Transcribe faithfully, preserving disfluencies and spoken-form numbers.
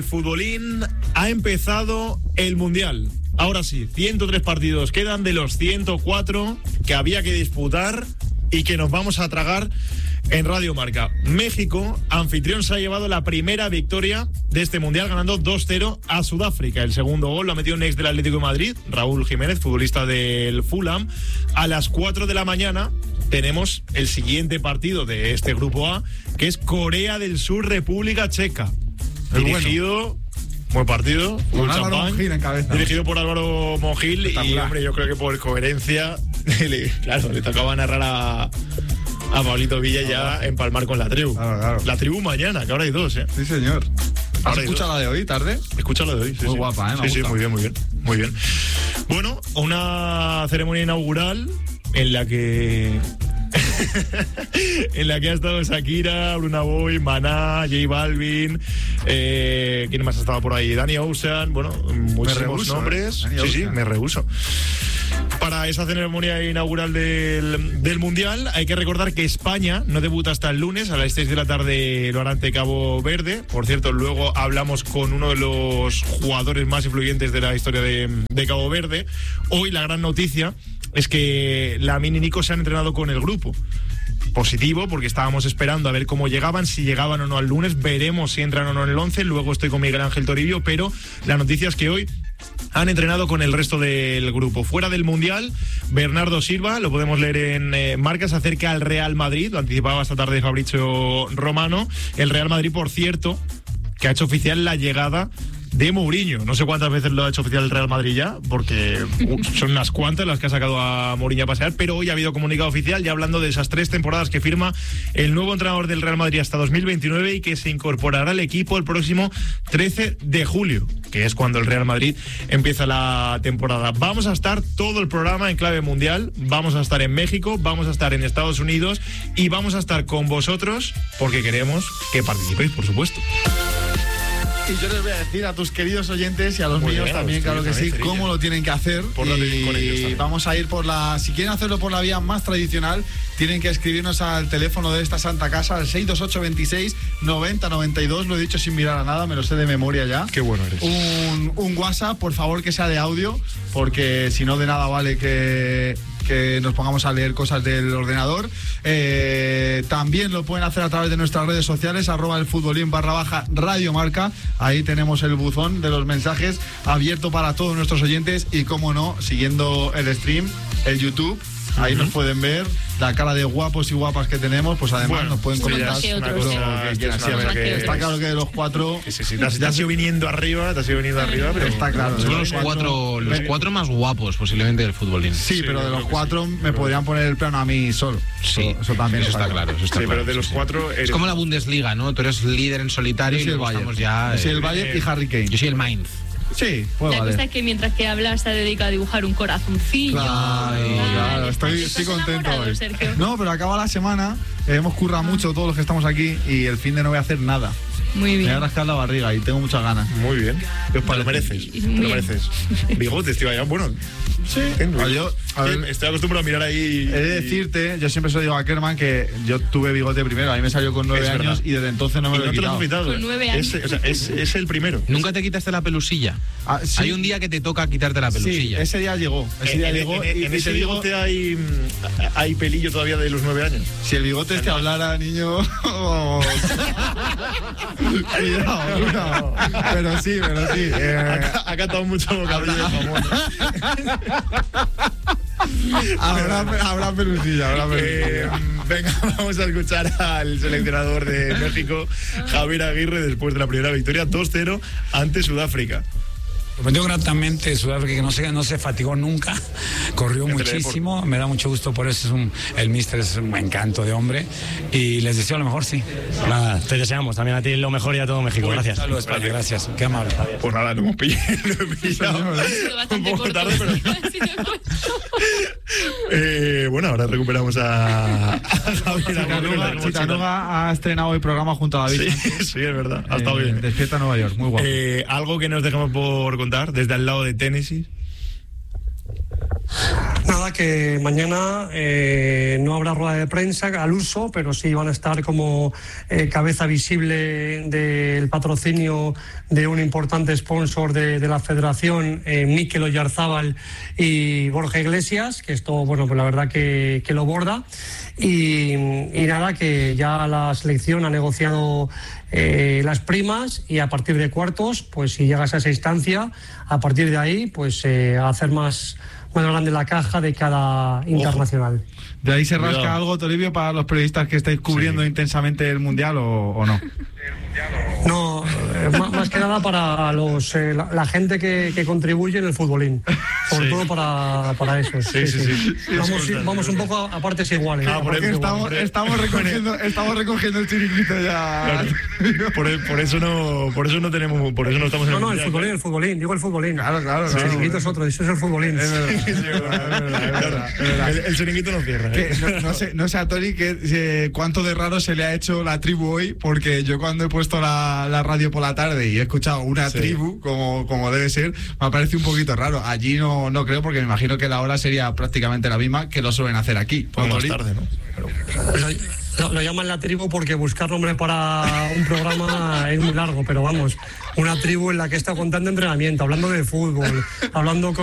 el futbolín, ha empezado el Mundial. Ahora sí, ciento tres partidos quedan de los ciento cuatro que había que disputar y que nos vamos a tragar en Radio Marca. México, anfitrión, se ha llevado la primera victoria de este Mundial ganando dos cero a Sudáfrica. El segundo gol lo ha metido un ex del Atlético de Madrid, Raúl Jiménez, futbolista del Fulham. A las cuatro de la mañana tenemos el siguiente partido de este Grupo A, que es Corea del Sur, República Checa. El dirigido... Bueno. Buen partido, con un Álvaro champán, Monjil en cabeza. Dirigido por Álvaro Monjil. Y, hombre, yo creo que por coherencia, le, claro, le tocaba narrar a, a Pablito Villa ya ah, empalmar con la tribu. Claro, claro. La tribu mañana, que ahora hay dos, ¿eh? Sí, señor. ¿Has Ahora escuchado la de hoy, tarde? Escucha la de hoy, sí. Muy sí. guapa, ¿eh? Me sí, gusta. sí, muy bien, muy bien. Muy bien. Bueno, una ceremonia inaugural en la que... en la que ha estado Shakira, Bruna Boy, Maná, J Balvin, eh, ¿quién más ha estado por ahí? Danny Ocean, bueno, muchísimos rehuso, nombres. ¿eh? Sí, sí, me rehuso. Para esa ceremonia inaugural del, del Mundial hay que recordar que España no debuta hasta el lunes, a las seis de la tarde lo hará ante Cabo Verde. Por cierto, luego hablamos con uno de los jugadores más influyentes de la historia de, de Cabo Verde. Hoy la gran noticia es que Lamine y Nico se han entrenado con el grupo. Positivo, porque estábamos esperando a ver cómo llegaban, si llegaban o no al lunes, veremos si entran o no en el once. Luego estoy con Miguel Ángel Toribio, pero la noticia es que hoy han entrenado con el resto del grupo. Fuera del Mundial, Bernardo Silva, lo podemos leer en eh, Marcas, acerca al Real Madrid, lo anticipaba esta tarde Fabrizio Romano. El Real Madrid, por cierto, que ha hecho oficial la llegada de Mourinho. No sé cuántas veces lo ha hecho oficial el Real Madrid ya, porque son unas cuantas las que ha sacado a Mourinho a pasear, pero hoy ha habido comunicado oficial ya hablando de esas tres temporadas que firma el nuevo entrenador del Real Madrid hasta dos mil veintinueve y que se incorporará al equipo el próximo trece de julio, que es cuando el Real Madrid empieza la temporada. Vamos a estar todo el programa en clave mundial, vamos a estar en México, vamos a estar en Estados Unidos y vamos a estar con vosotros porque queremos que participéis, por supuesto. Y yo les voy a decir a tus queridos oyentes y a los Muy míos bien, también, claro que sí, también, cómo lo tienen que hacer. Por lo y con ellos también. Vamos a ir por la... Si quieren hacerlo por la vía más tradicional, tienen que escribirnos al teléfono de esta santa casa, al seis dos ocho, veintiséis, noventa, noventa y dos. Lo he dicho sin mirar a nada, me lo sé de memoria ya. Qué bueno eres. Un, un WhatsApp, por favor, que sea de audio, porque si no, de nada vale que... que nos pongamos a leer cosas del ordenador. Eh, también lo pueden hacer a través de nuestras redes sociales, arroba el futbolín barra baja Radio Marca. Ahí tenemos el buzón de los mensajes abierto para todos nuestros oyentes y, como no, siguiendo el stream, el YouTube. Ahí uh-huh. nos pueden ver la cara de guapos y guapas que tenemos, pues además bueno, nos pueden comentar que otros, todo ¿eh? lo que quieran. Sí, a ver, que está claro que de los cuatro sí, sí, sí, te, has, te has ido viniendo arriba, te has ido viniendo arriba, pero está claro. Son los cuatro, los cuatro más guapos posiblemente del futbolín. Sí, sí, pero de los cuatro sí, me pero... podrían poner el plano a mí solo. Sí, eso, eso también eso está, está claro. Eso está sí, claro, pero de los sí, cuatro sí. eres... Es como la Bundesliga, ¿no? Tú eres líder en solitario yo y soy el luego Bayern. estamos ya... Yo soy el eh, Bayern y Harry Kane. Yo soy el Mainz. Sí, puede La valer. cosa es que mientras que habla se dedica a dibujar un corazoncillo. Claro, Vale, claro, estoy, estás estoy contento enamorado, hoy. Sergio. No, pero acaba la semana, eh, hemos currado mucho todos los que estamos aquí y el fin de no voy a hacer nada. Muy Me voy bien. a rascar la barriga y tengo muchas ganas. Muy bien, te lo mereces, te lo Bien. mereces. Bigotes, tío, ya, bueno. Sí. Ah, yo, a ver, estoy acostumbrado a mirar ahí. he de decirte, yo siempre se lo digo a Kerman que yo tuve bigote primero, a mí me salió con nueve Es años verdad. y desde entonces no me Y lo no he te lo has quitado. quitado. Con nueve Es, o sea, es, es el primero. ¿Nunca te quitaste la pelusilla? Ah, sí. Hay un día que te toca quitarte la Sí, pelusilla. ese día llegó. Ese día en, llegó en- y, en y ese te digo, bigote hay, hay pelillo todavía de los nueve años. si el bigote este hablara, niño. oh. cuidado, cuidado. Pero sí, pero sí. Eh, Ha, ha cantado mucho cabrillo de jamón. habrá, habrá pelusilla, habrá Eh, pelusilla. venga, vamos a escuchar al seleccionador de México, Javier Aguirre, después de la primera victoria dos cero ante Sudáfrica. Sorprendió gratamente Sudáfrica, que no se, no se fatigó nunca, corrió muchísimo, me da mucho gusto por eso, es un, el míster es un encanto de hombre y les deseo lo mejor, sí. Nada, te deseamos también a ti lo mejor y a todo México, gracias. Saludos, España, gracias, qué amable. Pues nada, lo hemos pillado, lo he pillado Ha sido un bastante poco corto. tarde, pero... Ha sido corto. Eh, bueno, ahora recuperamos a, a Javier Aguirre. Chitanuga ha estrenado hoy programa junto a David. Sí, sí, es verdad, ha Eh, estado bien. Despierta Nueva York, muy guapo. Eh, algo que nos dejamos por contar desde al lado de Tennessee. Nada, que mañana eh, no habrá rueda de prensa al uso, pero sí van a estar como eh, cabeza visible del patrocinio de un importante sponsor de, de la federación, eh, Mikel Oyarzábal y Borja Iglesias, que esto, bueno, pues la verdad que, que lo borda. Y, y nada, que ya la selección ha negociado eh, las primas y a partir de cuartos, pues si llegas a esa instancia, a partir de ahí, pues eh, a hacer más... más grande la caja de cada internacional. Ojo. ¿De ahí se rasca Cuidado. algo, Toribio, para los periodistas que estáis cubriendo sí. intensamente el Mundial o, o no? No, eh, más, más que nada para los eh, la, la gente que, que contribuye en el futbolín. Sobre sí. todo para, para eso. Sí, sí, sí. sí. sí. Vamos, sí, vamos un poco a, a partes iguales. Ah, por iguales. Estamos, estamos, recogiendo, estamos recogiendo el chiringuito ya. Claro. Por, por eso no por eso no tenemos, por eso no estamos en no, el No, mundial, el futbolín, el futbolín, digo el futbolín. Claro, claro. El chiringuito es otro, eso es el futbolín. Es verdad, es verdad, es verdad, es verdad, es verdad. El, el chiringuito no cierra. ¿eh? Que, no, no sé, no sé a Tony que, eh, cuánto de raro se le ha hecho la tribu hoy, porque yo cuando he puesto la, la radio por la tarde y he escuchado una sí. tribu como, como debe ser, me ha parecido un poquito raro. Allí no, no creo, porque me imagino que la hora sería prácticamente la misma que lo suelen hacer aquí. Pues más tarde, ¿no? Pero... Lo, lo llaman la tribu porque buscar nombre para un programa es muy largo, pero vamos, una tribu en la que está contando entrenamiento, hablando de fútbol, hablando con